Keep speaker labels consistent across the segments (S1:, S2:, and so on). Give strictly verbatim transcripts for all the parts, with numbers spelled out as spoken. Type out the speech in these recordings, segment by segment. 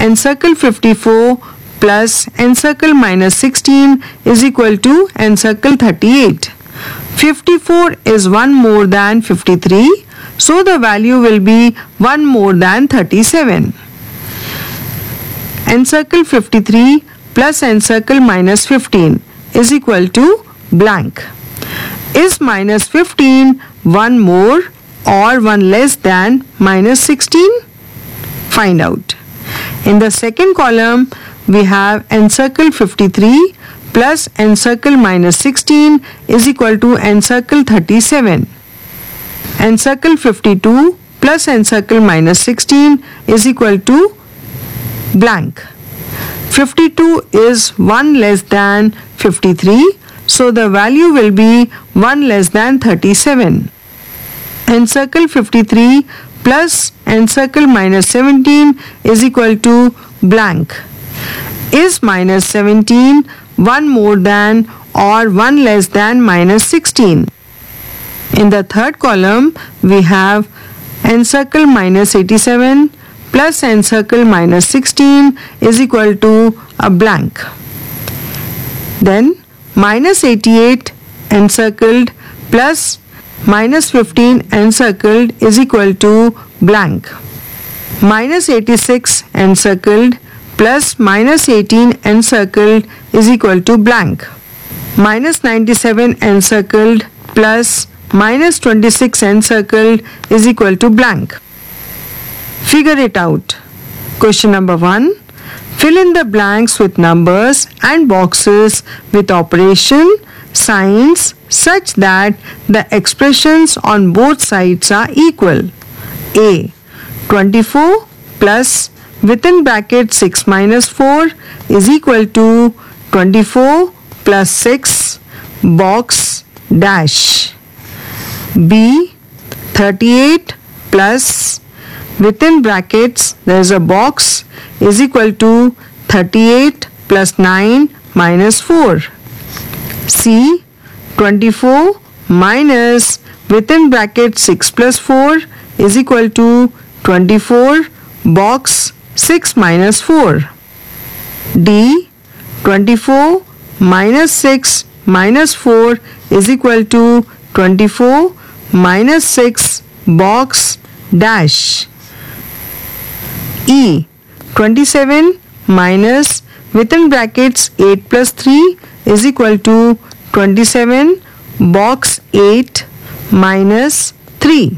S1: encircle fifty-four plus encircle minus sixteen is equal to encircle thirty-eight. fifty-four is one more than fifty-three, so the value will be one more than thirty-seven. Encircle fifty-three plus encircle minus fifteen is equal to blank. Is minus fifteen one more or one less than minus sixteen? Find out. In the second column, we have encircle fifty-three plus encircle minus sixteen is equal to encircle thirty-seven. Encircle fifty-two plus encircle minus sixteen is equal to blank. fifty-two is one less than fifty-three, so the value will be one less than thirty-seven. Encircle fifty-three plus encircle minus seventeen is equal to blank. Is minus seventeen one more than or one less than minus sixteen? In the third column, we have encircle minus eighty-seven plus encircle minus sixteen is equal to a blank. Then minus eighty-eight encircled plus minus fifteen encircled is equal to blank. Minus eighty-six encircled plus minus eighteen encircled is equal to blank. Minus ninety-seven encircled plus minus twenty-six encircled is equal to blank. Figure it out. Question number one. Fill in the blanks with numbers and boxes with operation signs such that the expressions on both sides are equal. A. twenty-four plus within bracket six minus four is equal to twenty-four plus six box dash. B. thirty-eight plus within brackets there is a box is equal to thirty-eight plus nine minus four. C. twenty-four minus within brackets six plus four is equal to twenty-four box six minus four. D. twenty-four minus six minus four is equal to twenty-four minus six box dash. E. twenty-seven minus within brackets eight plus three is equal to twenty-seven box eight minus three.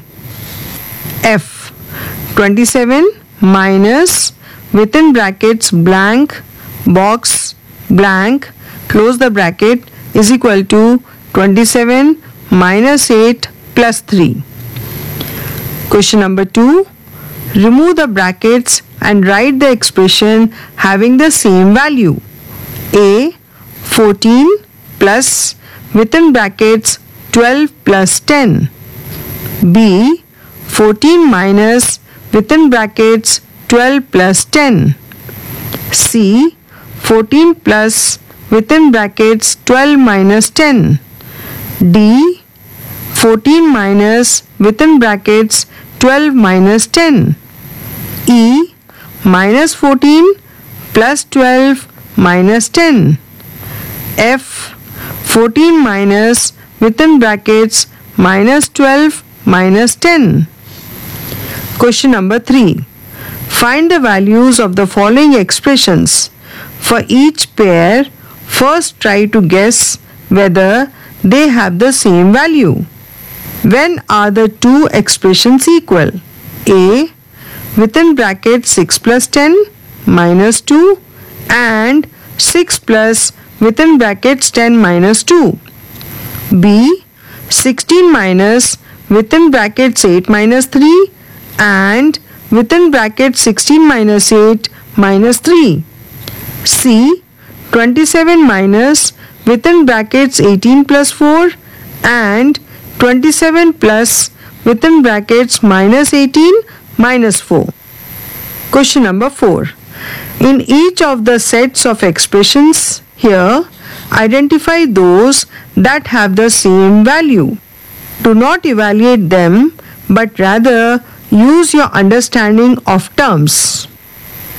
S1: F. twenty-seven minus within brackets blank box blank close the bracket is equal to twenty-seven minus eight plus three. Question number two. Remove the brackets and write the expression having the same value. A. fourteen plus within brackets twelve plus ten. B. fourteen minus within brackets twelve plus ten. C. fourteen plus within brackets twelve minus ten. D. fourteen minus within brackets twelve minus ten. E. minus fourteen plus twelve minus ten. F. fourteen minus within brackets minus twelve minus ten. Question number three. Find the values of the following expressions. For each pair, first try to guess whether they have the same value. When are the two expressions equal? A. within bracket six plus ten minus two and six plus within brackets ten minus two. B. sixteen minus within brackets eight minus three and within brackets sixteen minus eight minus three. C. twenty-seven minus within brackets eighteen plus four and twenty-seven plus within brackets minus eighteen minus four. Question number four. In each of the sets of expressions here, identify those that have the same value. Do not evaluate them, but rather use your understanding of terms.